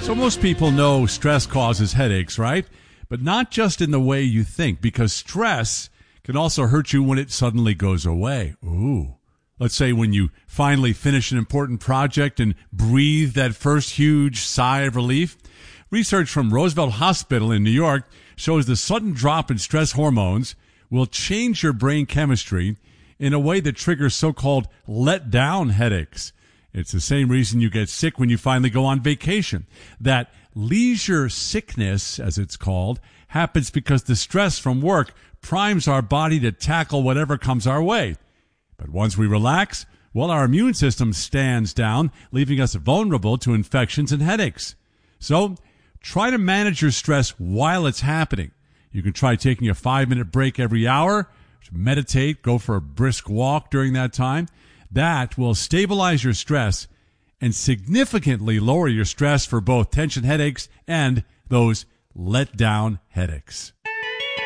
So most people know stress causes headaches, right? But not just in the way you think, because stress can also hurt you when it suddenly goes away. Ooh. Let's say when you finally finish an important project and breathe that first huge sigh of relief. Research from Roosevelt Hospital in New York shows the sudden drop in stress hormones will change your brain chemistry in a way that triggers so-called let-down headaches. It's the same reason you get sick when you finally go on vacation. That leisure sickness, as it's called, happens because the stress from work primes our body to tackle whatever comes our way. But once we relax, well, our immune system stands down, leaving us vulnerable to infections and headaches. So, try to manage your stress while it's happening. You can try taking a 5-minute break every hour, meditate, go for a brisk walk during that time. That will stabilize your stress and significantly lower your stress for both tension headaches and those let-down headaches.